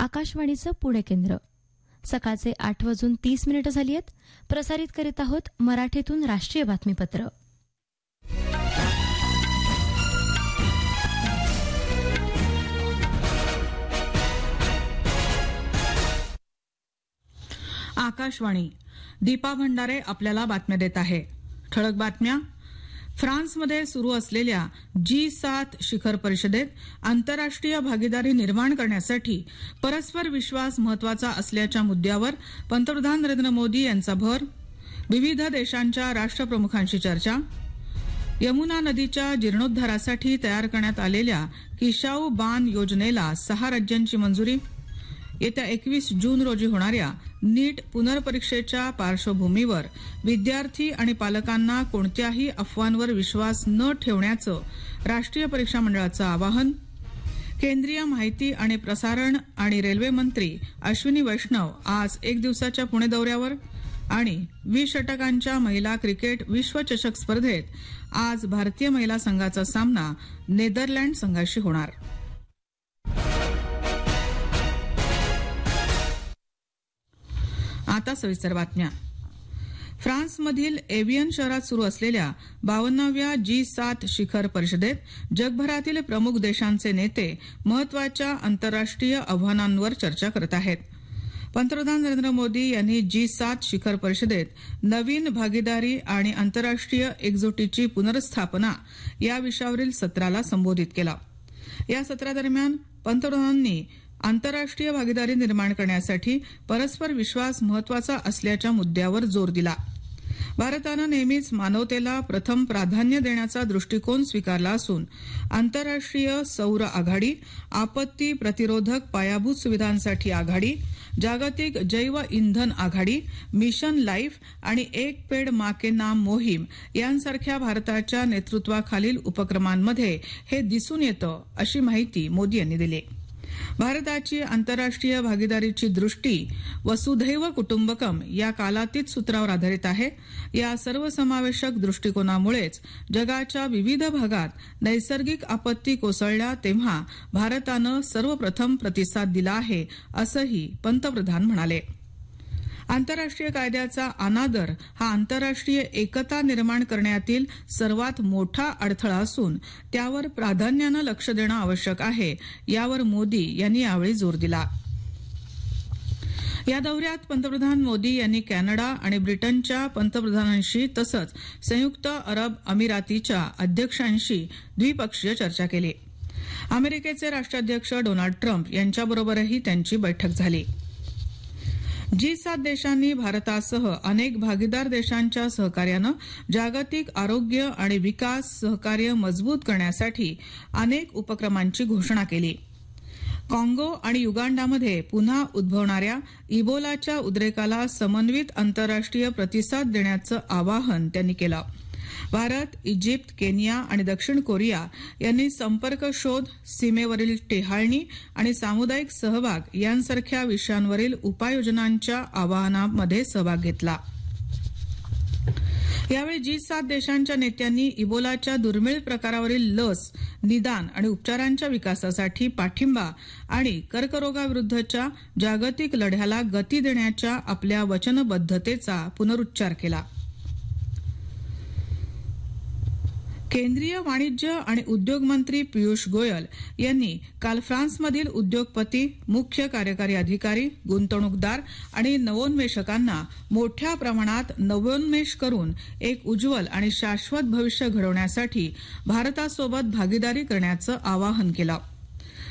आकाशवाणीचं पुणे केंद्र. सकाळचे 8:30 झाली आहेत. प्रसारित करीत आहोत मराठीतून राष्ट्रीय बातमीपत्र. आकाशवाणी. दीपा भंडारे आपल्याला बातम्या देत आहे. ठळक बातम्या. फ्रान्समध्ये सुरू असलेल्या G7 शिखर परिषदेत आंतरराष्ट्रीय भागीदारी निर्माण करण्यासाठी परस्पर विश्वास महत्वाचा असल्याच्या मुद्द्यावर पंतप्रधान नरेंद्र मोदी यांचा भर. विविध देशांच्या राष्ट्रप्रमुखांशी चर्चा. यमुना नदीच्या जीर्णोद्धारासाठी तयार करण्यात आलेल्या किशाऊ बांध योजनेला 6 राज्यांची मंजुरी. येत्या 21 जून रोजी होणाऱ्या नीट पुनर्परीक्षेच्या पार्श्वभूमीवर विद्यार्थी आणि पालकांना कोणत्याही अफवांवर विश्वास न ठेवण्याचं राष्ट्रीय परीक्षा मंडळाचं आवाहन. केंद्रीय माहिती आणि प्रसारण आणि रेल्वे मंत्री अश्विनी वैष्णव आज 1 दिवसाच्या पुणे दौऱ्यावर. आणि 20 षटकांच्या महिला क्रिकेट विश्वचषक स्पर्धेत आज भारतीय महिला संघाचा सामना नेदरलँड संघाशी होणार. आता सविस्तर बातम्या. फ्रान्समधील एव्हियन शहरात सुरू असलेल्या 52व्या G7 शिखर परिषदेत जगभरातील प्रमुख देशांचे नेते महत्वाच्या आंतरराष्ट्रीय आव्हानांवर चर्चा करत आहेत. पंतप्रधान नरेंद्र मोदी यांनी G7 शिखर परिषदेत नवीन भागीदारी आणि आंतरराष्ट्रीय एकजुटीची पुनर्स्थापना या विषयावरील सत्राला संबोधित केलं. या सत्रादरम्यान पंतप्रधानांनी आंतरराष्ट्रीय भागीदारी निर्माण करण्यासाठी परस्पर विश्वास महत्वाचा असल्याच्या मुद्द्यावर जोर दिला. भारतानं नेहमीच मानवतेला प्रथम प्राधान्य देण्याचा दृष्टिकोन स्वीकारला असून आंतरराष्ट्रीय सौर आघाडी, आपत्ती प्रतिरोधक पायाभूत सुविधांसाठी आघाडी, जागतिक जैव इंधन आघाडी, मिशन लाईफ आणि एक पेड मा के नाम मोहीम यांसारख्या भारताच्या नेतृत्वाखालील उपक्रमांमध्ये हे दिसून येतं, अशी माहिती मोदी यांनी दिली. भारताची आंतरराष्ट्रीय भागीदारीची दृष्टी वसुधैव कुटुंबकम या कालातीत सूत्रावर आधारित आहे. या सर्वसमावेशक दृष्टिकोनामुळेच जगाच्या विविध भागात नैसर्गिक आपत्ती कोसळल्या तेव्हा भारतानं सर्वप्रथम प्रतिसाद दिला आहे, असंही पंतप्रधान म्हणाले. आंतरराष्ट्रीय कायद्याचा अनादर हा आंतरराष्ट्रीय एकता निर्माण करण्यातील सर्वात मोठा अडथळा असून त्यावर प्राधान्यानं लक्ष देणं आवश्यक आहे, यावर मोदी यांनी यावेळी जोर दिला. या दौऱ्यात पंतप्रधान मोदी यांनी कॅनडा आणि ब्रिटनच्या पंतप्रधानांशी तसंच संयुक्त अरब अमिरातीच्या अध्यक्षांशी द्विपक्षीय चर्चा केली. अमेरिकेचे राष्ट्राध्यक्ष डोनाल्ड ट्रम्प यांच्याबरोबरही त्यांची बैठक झाली. G7 देशांनी भारतासह अनेक भागीदार देशांच्या सहकार्यानं जागतिक आरोग्य आणि विकास सहकार्य मजबूत करण्यासाठी अनेक उपक्रमांची घोषणा केली. काँगो आणि युगांडामध्ये पुन्हा उद्भवणाऱ्या इबोलाच्या उद्रेकाला समन्वित आंतरराष्ट्रीय प्रतिसाद देण्याचं आवाहन त्यांनी केलं. भारत, इजिप्त, केनिया आणि दक्षिण कोरिया यांनी संपर्क शोध, सीमेवरील टेहाळणी आणि सामुदायिक सहभाग यांसारख्या विषयांवरील उपाययोजनांच्या आवाहनामध्ये सहभाग घेतला. यावेळी G7 देशांच्या नेत्यांनी इबोलाच्या दुर्मिळ प्रकारावरील लस, निदान आणि उपचारांच्या विकासासाठी पाठिंबा आणि कर्करोगाविरुद्धच्या जागतिक लढ्याला गती देण्याच्या आपल्या वचनबद्धतेचा पुनरुच्चार केला. केंद्रीय वाणिज्य आणि उद्योग मंत्री पियुष गोयल यांनी काल फ्रान्समधील उद्योगपती, मुख्य कार्यकारी अधिकारी, गुंतवणूकदार आणि नवोन्मेषकांना मोठ्या प्रमाणात नवोन्मेष करून एक उज्ज्वल आणि शाश्वत भविष्य घडवण्यासाठी भारतासोबत भागीदारी करण्याचं आवाहन केलं.